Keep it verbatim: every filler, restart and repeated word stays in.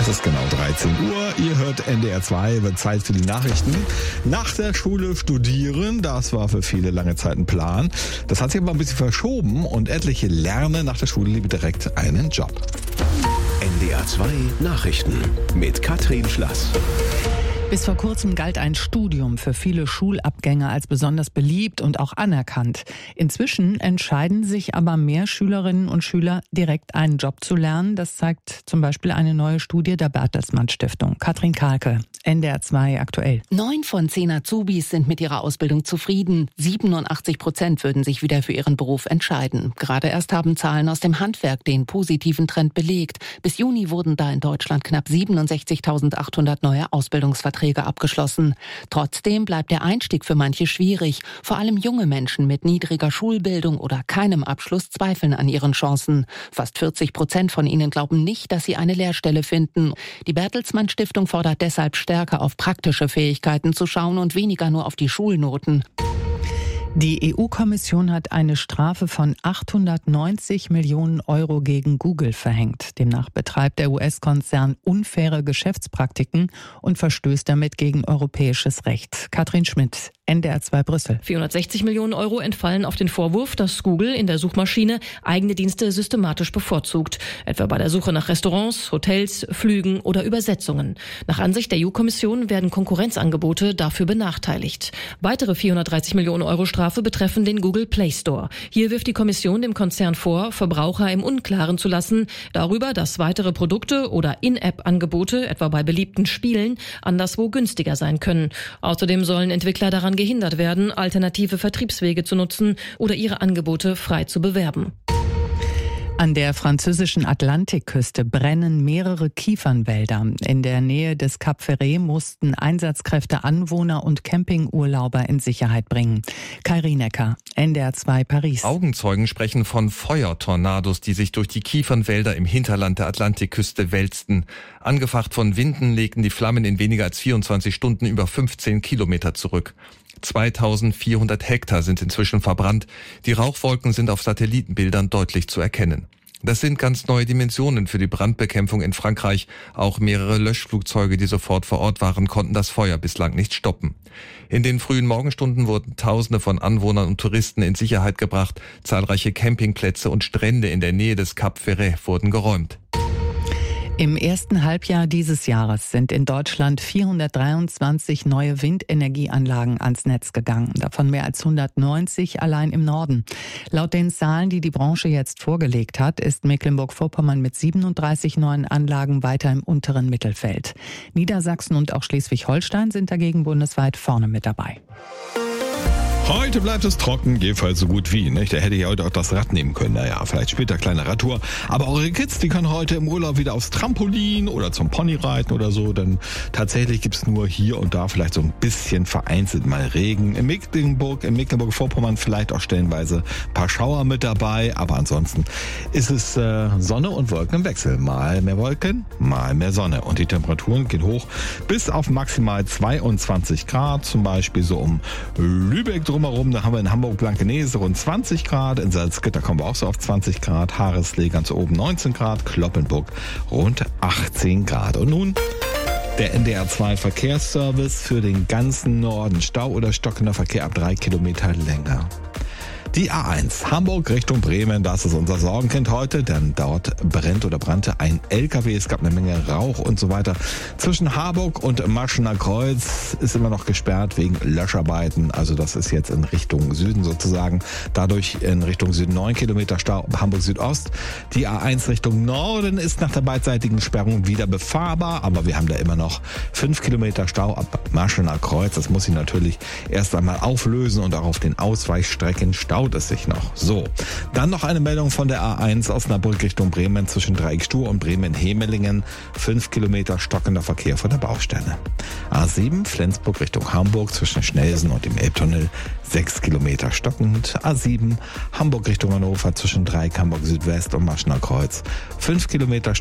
Es ist genau dreizehn Uhr, ihr hört N D R zwei, wird Zeit für die Nachrichten. Nach der Schule studieren, das war für viele lange Zeit ein Plan. Das hat sich aber ein bisschen verschoben und etliche lernen nach der Schule lieber direkt einen Job. N D R zwei Nachrichten mit Katrin Schlass. Bis vor kurzem galt ein Studium für viele Schulabgänger als besonders beliebt und auch anerkannt. Inzwischen entscheiden sich aber mehr Schülerinnen und Schüler, direkt einen Job zu lernen. Das zeigt zum Beispiel eine neue Studie der Bertelsmann Stiftung. Katrin Kahlke, N D R zwei aktuell. Neun von zehn Azubis sind mit ihrer Ausbildung zufrieden. siebenundachtzig Prozent würden sich wieder für ihren Beruf entscheiden. Gerade erst haben Zahlen aus dem Handwerk den positiven Trend belegt. Bis Juni wurden da in Deutschland knapp siebenundsechzigtausendachthundert neue Ausbildungsverträge abgeschlossen. Trotzdem bleibt der Einstieg für manche schwierig. Vor allem junge Menschen mit niedriger Schulbildung oder keinem Abschluss zweifeln an ihren Chancen. Fast vierzig Prozent von ihnen glauben nicht, dass sie eine Lehrstelle finden. Die Bertelsmann Stiftung fordert deshalb stärker auf praktische Fähigkeiten zu schauen und weniger nur auf die Schulnoten. Die E U-Kommission hat eine Strafe von achthundertneunzig Millionen Euro gegen Google verhängt. Demnach betreibt der U S-Konzern unfaire Geschäftspraktiken und verstößt damit gegen europäisches Recht. Katrin Schmidt, N D R zwei Brüssel. vierhundertsechzig Millionen Euro entfallen auf den Vorwurf, dass Google in der Suchmaschine eigene Dienste systematisch bevorzugt. Etwa bei der Suche nach Restaurants, Hotels, Flügen oder Übersetzungen. Nach Ansicht der E U-Kommission werden Konkurrenzangebote dafür benachteiligt. Weitere vierhundertdreißig Millionen Euro Strafe betreffen den Google Play Store. Hier wirft die Kommission dem Konzern vor, Verbraucher im Unklaren zu lassen darüber, dass weitere Produkte oder In-App-Angebote, etwa bei beliebten Spielen, anderswo günstiger sein können. Außerdem sollen Entwickler daran gehindert werden, alternative Vertriebswege zu nutzen oder ihre Angebote frei zu bewerben. An der französischen Atlantikküste brennen mehrere Kiefernwälder. In der Nähe des Cap Ferret mussten Einsatzkräfte Anwohner und Campingurlauber in Sicherheit bringen. Kai Rienecker, N D R zwei Paris. Augenzeugen sprechen von Feuertornados, die sich durch die Kiefernwälder im Hinterland der Atlantikküste wälzten. Angefacht von Winden legten die Flammen in weniger als vierundzwanzig Stunden über fünfzehn Kilometer zurück. zweitausendvierhundert Hektar sind inzwischen verbrannt. Die Rauchwolken sind auf Satellitenbildern deutlich zu erkennen. Das sind ganz neue Dimensionen für die Brandbekämpfung in Frankreich. Auch mehrere Löschflugzeuge, die sofort vor Ort waren, konnten das Feuer bislang nicht stoppen. In den frühen Morgenstunden wurden Tausende von Anwohnern und Touristen in Sicherheit gebracht. Zahlreiche Campingplätze und Strände in der Nähe des Cap Ferret wurden geräumt. Im ersten Halbjahr dieses Jahres sind in Deutschland vierhundertdreiundzwanzig neue Windenergieanlagen ans Netz gegangen, davon mehr als hundertneunzig allein im Norden. Laut den Zahlen, die die Branche jetzt vorgelegt hat, ist Mecklenburg-Vorpommern mit siebenunddreißig neuen Anlagen weiter im unteren Mittelfeld. Niedersachsen und auch Schleswig-Holstein sind dagegen bundesweit vorne mit dabei. Heute bleibt es trocken, jedenfalls so gut wie. Nicht? Da hätte ich heute auch das Rad nehmen können. Naja, vielleicht später kleine Radtour. Aber eure Kids, die können heute im Urlaub wieder aufs Trampolin oder zum Ponyreiten oder so. Denn tatsächlich gibt es nur hier und da vielleicht so ein bisschen vereinzelt mal Regen. In Mecklenburg, in Mecklenburg-Vorpommern vielleicht auch stellenweise ein paar Schauer mit dabei. Aber ansonsten ist es äh, Sonne und Wolken im Wechsel. Mal mehr Wolken, mal mehr Sonne. Und die Temperaturen gehen hoch bis auf maximal zweiundzwanzig Grad. Zum Beispiel so um Lübeck drumherum, da haben wir in Hamburg-Blankenese rund zwanzig Grad, in Salzgitter kommen wir auch so auf zwanzig Grad, Haareslee ganz oben neunzehn Grad, Cloppenburg rund achtzehn Grad. Und nun der N D R zwei Verkehrsservice für den ganzen Norden. Stau oder stockender Verkehr ab drei Kilometer länger. Die A eins, Hamburg Richtung Bremen, das ist unser Sorgenkind heute, denn dort brennt oder brannte ein L K W, es gab eine Menge Rauch und so weiter. Zwischen Harburg und Maschener Kreuz ist immer noch gesperrt wegen Löscharbeiten, also das ist jetzt in Richtung Süden sozusagen, dadurch in Richtung Süden neun Kilometer Stau ab Hamburg Südost. Die A eins Richtung Norden ist nach der beidseitigen Sperrung wieder befahrbar, aber wir haben da immer noch fünf Kilometer Stau ab Maschener Kreuz, das muss sich natürlich erst einmal auflösen und auch auf den Ausweichstrecken Stau es sich noch. So, dann noch eine Meldung von der A eins Osnabrück Richtung Bremen zwischen Dreieckstuhr und Bremen-Hemelingen. Fünf Kilometer stockender Verkehr von der Baustelle. A sieben Flensburg Richtung Hamburg zwischen Schnelsen und dem Elbtunnel. Sechs Kilometer stockend. A sieben Hamburg Richtung Hannover zwischen Dreieck Hamburg Südwest und Maschener Kreuz. Fünf Kilometer